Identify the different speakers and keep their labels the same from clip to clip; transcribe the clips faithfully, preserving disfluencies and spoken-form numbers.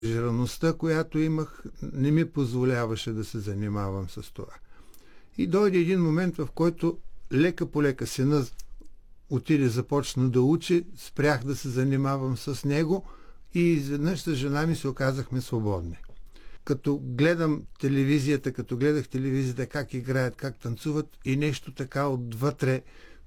Speaker 1: ангажираността, която имах, не ми позволяваше да се занимавам с това. И дойде един момент, в който лека по лека сина отиде, започна да учи, спрях да се занимавам с него и изведнъж с жена ми се оказахме свободни. Като гледам телевизията, като гледах телевизията как играят, как танцуват и нещо така отвътре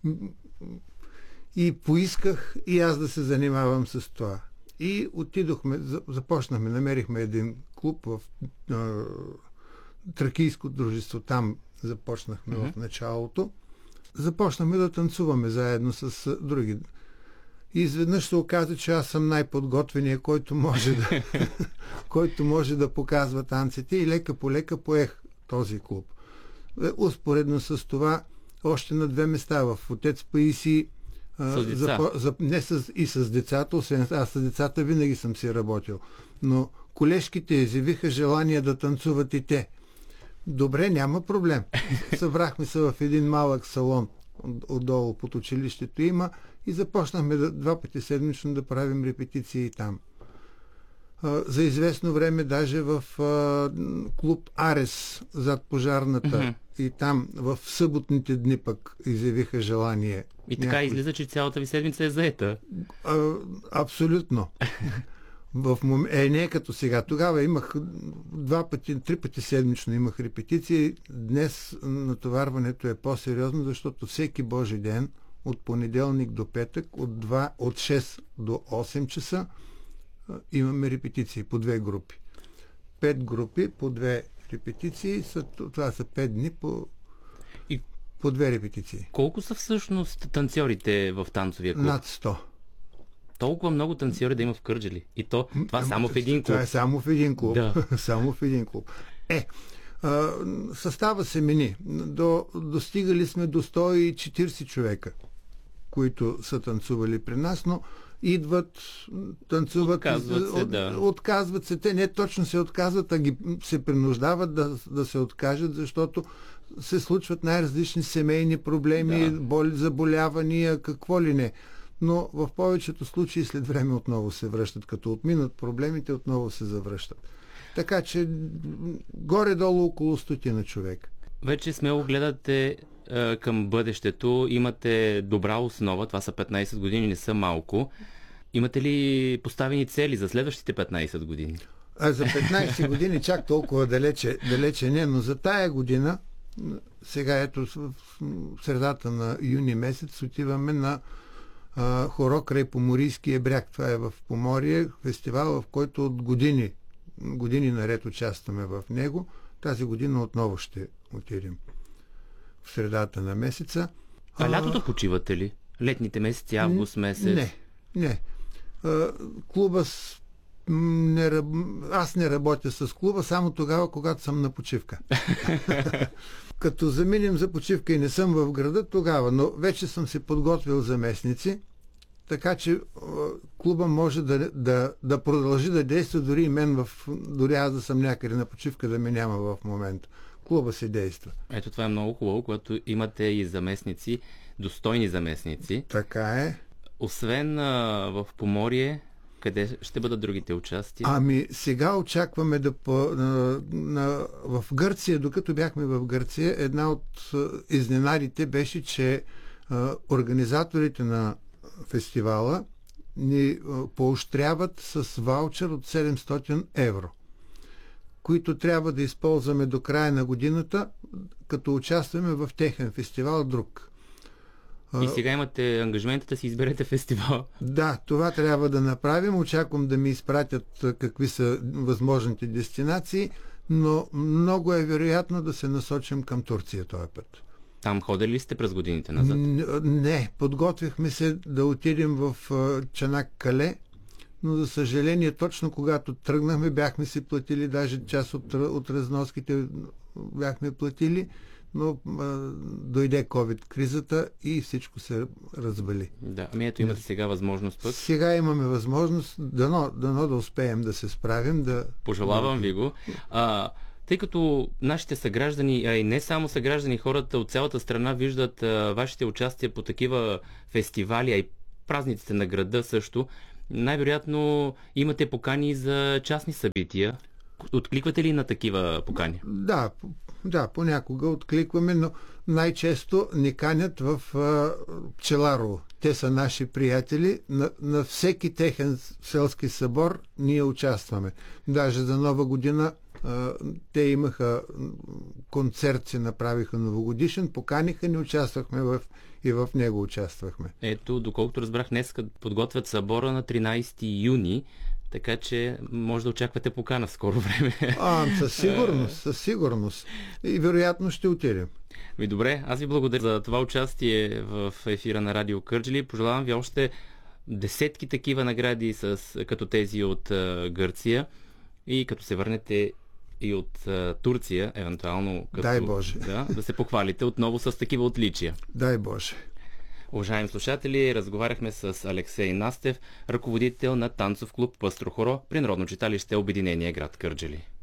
Speaker 1: и поисках и аз да се занимавам с това. И отидохме, започнахме, намерихме един клуб в а, Тракийско дружество, там започнахме mm-hmm. в началото. Започнахме да танцуваме заедно с а, други. И изведнъж се оказа, че аз съм най-подготвения, който може да, който може да показва танците и лека по лека поех този клуб. Успоредно с това, още на две места в Отец Паисий,
Speaker 2: С
Speaker 1: за, за, не с, и с децата, освен аз с децата винаги съм си работил. Но колежките изявиха желание да танцуват и те. Добре, няма проблем. Събрахме се в един малък салон отдолу под училището има и започнахме да, два пъти седмично да правим репетиции там. А, за известно време даже в а, клуб Арес зад пожарната mm-hmm. и там в съботните дни пък изявиха желание.
Speaker 2: И така някой... излиза, че цялата ви седмица е заета.
Speaker 1: А, абсолютно. В мом... Е, не като сега. Тогава имах два пъти, три пъти седмично имах репетиции. Днес натоварването е по-сериозно, защото всеки Божи ден от понеделник до петък от, два, от шест до осем часа имаме репетиции по две групи. Пет групи по две репетиции. Това са пет дни по,
Speaker 2: и...
Speaker 1: по две репетиции.
Speaker 2: Колко са всъщност танцорите в танцовия клуб?
Speaker 1: Над сто.
Speaker 2: Толкова много танцори да има в Кърджали. И то това а, само в един клуб.
Speaker 1: Това е само в един клуб.
Speaker 2: Да.
Speaker 1: Само в един клуб. Е, а, състава се мени. До, достигали сме до сто и четирийсет човека, които са танцували при нас, но идват, танцуват,
Speaker 2: отказват се,
Speaker 1: от,
Speaker 2: да.
Speaker 1: Отказват се. Те не точно се отказват, а ги се принуждават да, да се откажат, защото се случват най-различни семейни проблеми, да. боли, заболявания, какво ли не. Но в повечето случаи след време отново се връщат. Като отминат проблемите, отново се завръщат. Така че горе-долу около стотина човек.
Speaker 2: Вече смело гледате е, към бъдещето, имате добра основа, това са петнайсет години, не са малко. Имате ли поставени цели за следващите петнайсет години?
Speaker 1: А за петнайсет години чак толкова далече, далече не, но за тая година, сега ето в средата на юни месец, отиваме на Uh, хоро край Поморийския бряг. Това е в Поморие, фестивал, в който от години, години наред участваме в него. Тази година отново ще отидем в средата на месеца.
Speaker 2: А uh, лятото почивате ли? Летните месеци, август месец?
Speaker 1: Не, не. Uh, клуба с... не, аз не работя с клуба само тогава, когато съм на почивка. Като заминем за почивка и не съм в града, тогава, но вече съм се подготвил за местници, така че клуба може да, да, да продължи да действа дори и мен, в, дори аз да съм някъде на почивка, да ме няма в момента. Клуба си действа.
Speaker 2: Ето това е много хубаво, когато имате и заместници, достойни заместници.
Speaker 1: Така е.
Speaker 2: Освен а, в Поморие, къде ще бъдат другите участия?
Speaker 1: Ами сега очакваме да по, на, на, в Гърция, докато бяхме в Гърция, една от изненадите беше, че а, организаторите на фестивала ни а, поощряват с ваучер от седемстотин евро, които трябва да използваме до края на годината, като участваме в техен фестивал друг.
Speaker 2: И сега имате ангажимента да си изберете фестивал.
Speaker 1: Да, това трябва да направим. Очаквам да ми изпратят какви са възможните дестинации, но много е вероятно да се насочим към Турция този път.
Speaker 2: Там ходили ли сте през годините назад?
Speaker 1: Не, подготвихме се да отидем в Чанак-Кале, но за съжаление точно когато тръгнахме, бяхме си платили, даже част от, от разноските бяхме платили, но а, дойде ковид-кризата и всичко се развали.
Speaker 2: Да, ами ето имате сега възможност пък.
Speaker 1: Сега имаме възможност, дано, дано да успеем да се справим. Да...
Speaker 2: Пожелавам ви го. А, тъй като нашите съграждани, а и не само съграждани, хората от цялата страна виждат а, вашите участия по такива фестивали, а и празниците на града също, най-вероятно имате покани за частни събития. Откликвате ли на такива покани?
Speaker 1: Да, да, понякога откликваме, но най-често ни канят в а, Пчеларово. Те са наши приятели. На, на всеки техен селски събор ние участваме. Даже за Нова година а, те имаха концерт, си направиха новогодишен, поканиха ни, участвахме в, и в него участвахме.
Speaker 2: Ето, доколкото разбрах, днес подготвят събора на тринайсети юни, така че може да очаквате покана в скоро време.
Speaker 1: А, със сигурност, със сигурност. И вероятно ще отидем.
Speaker 2: Ви добре, аз ви благодаря за това участие в ефира на Радио Кърджали. Пожелавам ви още десетки такива награди с, като тези от uh, Гърция и като се върнете и от uh, Турция, евентуално като,
Speaker 1: дай Боже.
Speaker 2: Да, да се похвалите отново с такива отличия.
Speaker 1: Дай Боже.
Speaker 2: Уважаеми слушатели, разговаряхме с Алексей Настев, ръководител на танцов клуб Пъстро хоро при Народно читалище Обединение град Кърджали.